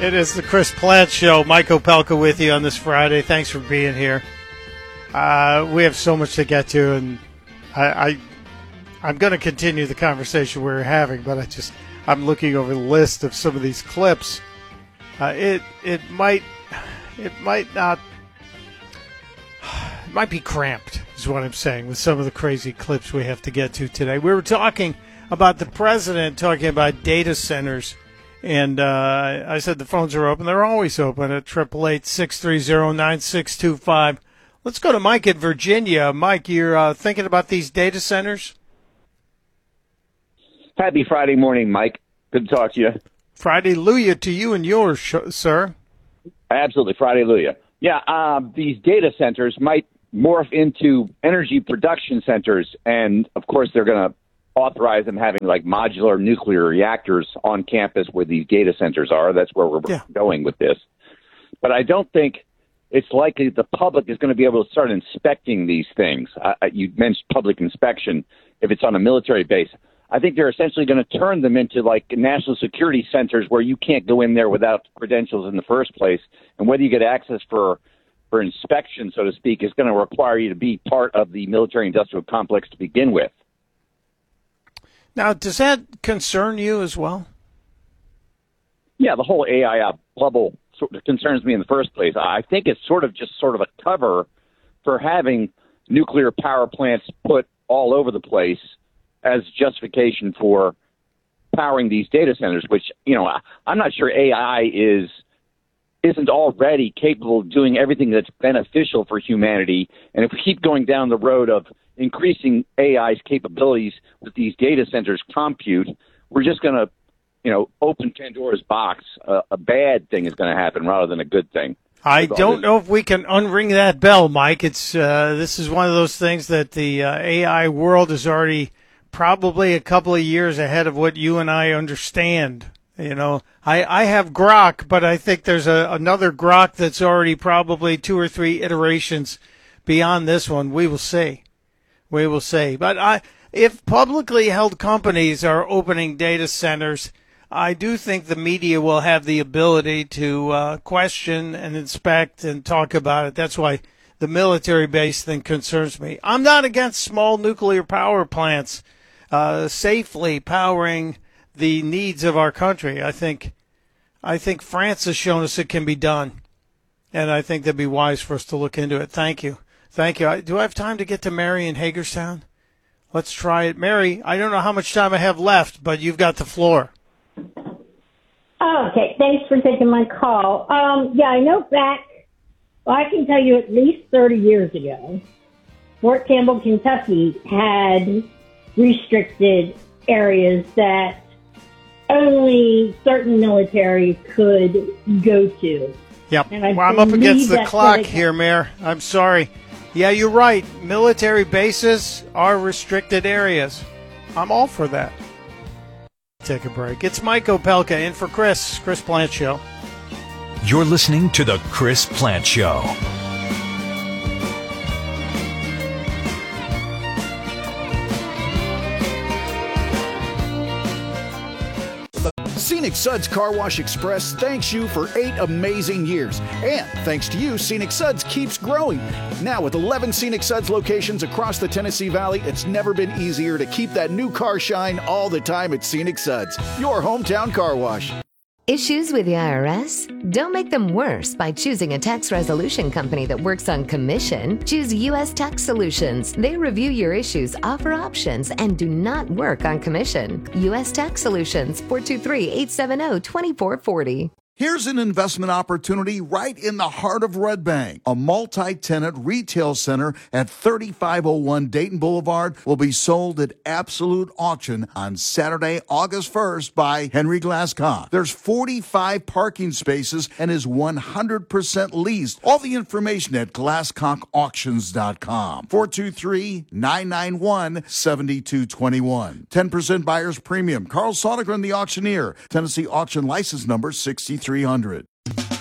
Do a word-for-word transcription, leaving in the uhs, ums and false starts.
It is the Chris Plante Show. Mike Opelka with you on this Friday. Thanks for being here. Uh, we have so much to get to, and I, I I'm going to continue the conversation we were having, but I just I'm looking over the list of some of these clips. Uh, it it might it might not it might be cramped, is what I'm saying, with some of the crazy clips we have to get to today. We were talking about the president talking about data centers. And uh, I said the phones are open. They're always open at eight eight eight, six three zero, nine six two five. Let's go to Mike in Virginia. Mike, you're uh, thinking about these data centers? Happy Friday morning, Mike. Good to talk to you. Friday-luya to you and yours, sir. Absolutely, Friday-luya. Yeah, um, these data centers might morph into energy production centers, and, of course, they're going to authorize them having like modular nuclear reactors on campus where these data centers are. That's where we're yeah. going with this. But I don't think it's likely the public is going to be able to start inspecting these things. Uh, you mentioned public inspection if it's on a military base. I think they're essentially going to turn them into like national security centers where you can't go in there without credentials in the first place. And whether you get access for for inspection, so to speak, is going to require you to be part of the military industrial complex to begin with. Now, does that concern you as well? Yeah, the whole A I bubble sort of concerns me in the first place. I think it's sort of just sort of a cover for having nuclear power plants put all over the place as justification for powering these data centers, which, you know, I'm not sure A I is isn't already capable of doing everything that's beneficial for humanity. And if we keep going down the road of increasing A I's capabilities with these data centers compute, we're just going to, you know, open Pandora's box. Uh, a bad thing is going to happen rather than a good thing. I don't know if we can unring that bell, Mike. It's uh, this is one of those things that the uh, A I world is already probably a couple of years ahead of what you and I understand. You know, I, I have Grok, but I think there's a, another Grok that's already probably two or three iterations beyond this one. We will see. We will see. But I, if publicly held companies are opening data centers, I do think the media will have the ability to uh, question and inspect and talk about it. That's why the military base thing concerns me. I'm not against small nuclear power plants uh, safely powering the needs of our country. I think, I think France has shown us it can be done, and I think that'd be wise for us to look into it. Thank you. Thank you. Do I have time to get to Mary in Hagerstown? Let's try it. Mary, I don't know how much time I have left, but you've got the floor. Oh, okay. Thanks for taking my call. Um, yeah, I know back, well, I can tell you at least thirty years ago, Fort Campbell, Kentucky had restricted areas that only certain military could go to. Yep. Well, I'm up against the clock here, Mayor. I'm sorry. Yeah, you're right. Military bases are restricted areas. I'm all for that. Take a break. It's Mike Opelka in for Chris, Chris Plante Show. You're listening to The Chris Plante Show. Scenic Suds Car Wash Express thanks you for eight amazing years. And thanks to you, Scenic Suds keeps growing. Now with eleven Scenic Suds locations across the Tennessee Valley, it's never been easier to keep that new car shine all the time at Scenic Suds, your hometown car wash. Issues with the I R S? Don't make them worse by choosing a tax resolution company that works on commission. Choose U S Tax Solutions. They review your issues, offer options, and do not work on commission. U S Tax Solutions, four two three, eight seven zero, two four four zero. Here's an investment opportunity right in the heart of Red Bank. A multi-tenant retail center at thirty-five oh one Dayton Boulevard will be sold at absolute auction on Saturday, August first by Henry Glasscock. There's forty-five parking spaces and is one hundred percent leased. All the information at glasscock auctions dot com. four two three, nine nine one, seven two two one. ten percent buyer's premium. Carl Sodergren, the auctioneer. Tennessee auction license number sixty-three hundred.